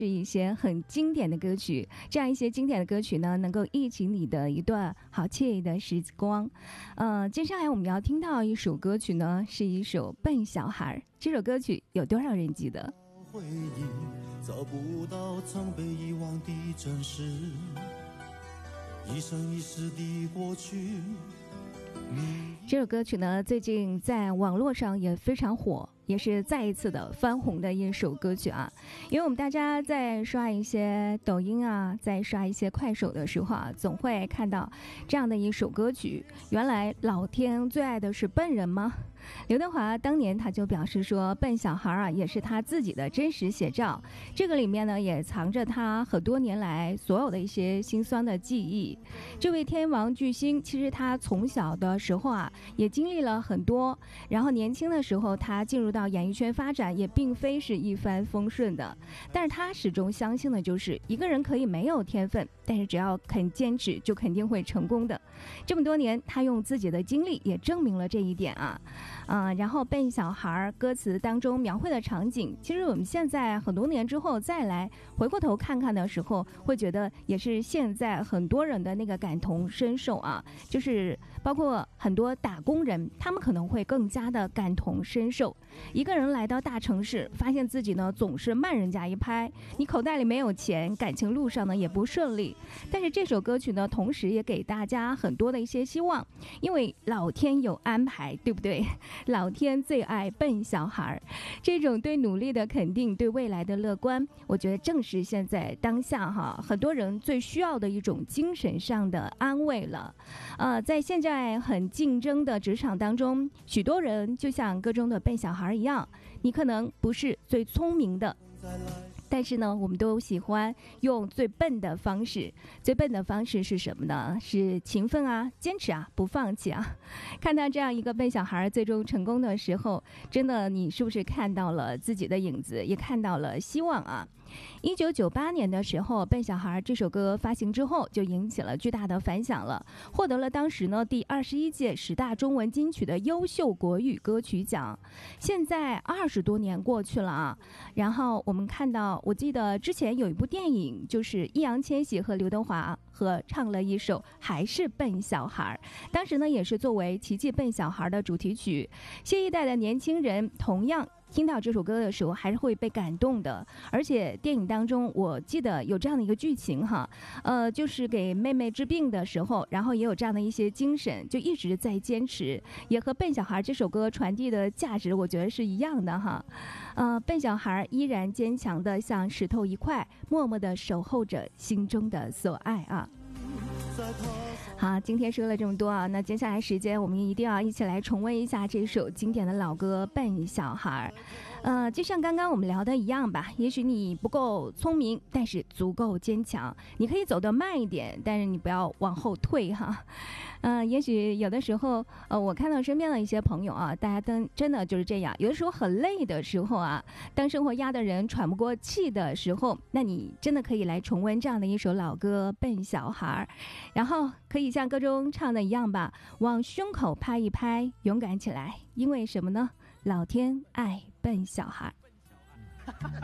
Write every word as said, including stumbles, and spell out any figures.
是一些很经典的歌曲，这样一些经典的歌曲呢，能够忆起你的一段好惬意的时光。呃，接下来我们要听到一首歌曲呢，是一首《笨小孩》。这首歌曲有多少人记得？ 回忆找不到曾被遗忘的真实，一生一世的过去。 这首歌曲呢，最近在网络上也非常火，也是再一次的翻红的一首歌曲啊。因为我们大家在刷一些抖音啊，在刷一些快手的时候啊，总会看到这样的一首歌曲。原来老天最爱的是笨人吗？刘德华当年他就表示说，笨小孩啊也是他自己的真实写照，这个里面呢也藏着他很多年来所有的一些辛酸的记忆。这位天王巨星其实他从小的时候啊也经历了很多，然后年轻的时候他进入到演艺圈发展也并非是一帆风顺的，但是他始终相信的就是一个人可以没有天分，但是只要肯坚持就肯定会成功的。这么多年他用自己的经历也证明了这一点啊。呃，然后笨小孩歌词当中描绘的场景，其实我们现在很多年之后再来回过头看看的时候，会觉得也是现在很多人的那个感同身受啊，就是包括很多打工人，他们可能会更加的感同身受。一个人来到大城市，发现自己呢总是慢人家一拍，你口袋里没有钱，感情路上呢也不顺利。但是这首歌曲呢，同时也给大家很多的一些希望，因为老天有安排，对不对？老天最爱笨小孩，这种对努力的肯定，对未来的乐观，我觉得正是现在当下哈很多人最需要的一种精神上的安慰了。呃，在现在很竞争的职场当中，许多人就像歌中的笨小孩一样，你可能不是最聪明的，但是呢，我们都喜欢用最笨的方式。最笨的方式是什么呢？是勤奋啊，坚持啊，不放弃啊。看到这样一个笨小孩最终成功的时候，真的你是不是看到了自己的影子，也看到了希望啊？一九九八年的时候，《笨小孩》这首歌发行之后，就引起了巨大的反响了，获得了当时呢第二十一届十大中文金曲的优秀国语歌曲奖。现在二十多年过去了啊，然后我们看到，我记得之前有一部电影，就是易烊千玺和刘德华合唱了一首《还是笨小孩》，当时呢也是作为《奇迹笨小孩》的主题曲。新一代的年轻人同样听到这首歌的时候还是会被感动的，而且电影当中我记得有这样的一个剧情哈，呃，就是给妹妹治病的时候，然后也有这样的一些精神，就一直在坚持，也和笨小孩这首歌传递的价值我觉得是一样的哈。呃，笨小孩依然坚强的像石头一块，默默的守候着心中的所爱啊。好，今天说了这么多啊，那接下来时间我们一定要一起来重温一下这首经典的老歌《笨小孩》。呃，就像刚刚我们聊的一样吧，也许你不够聪明，但是足够坚强。你可以走得慢一点，但是你不要往后退哈。呃，也许有的时候，呃，我看到身边的一些朋友啊，大家都真的就是这样。有的时候很累的时候啊，当生活压得人喘不过气的时候，那你真的可以来重温这样的一首老歌《笨小孩》，然后可以像歌中唱的一样吧，往胸口拍一拍，勇敢起来。因为什么呢？老天爱笨小孩。